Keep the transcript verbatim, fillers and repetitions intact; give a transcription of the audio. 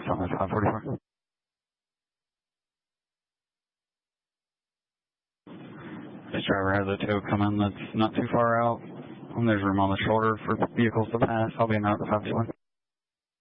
Sunrise five forty-four. This driver has a tow coming that's not too far out. And there's room on the shoulder for vehicles to pass. I'll be in out at five two one.